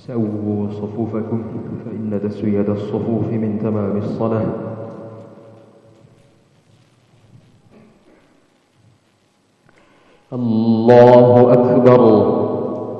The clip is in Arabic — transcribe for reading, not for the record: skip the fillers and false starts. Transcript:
سووا صفوفكم فإن تسوية الصفوف من تمام الصلاة. الله أكبر.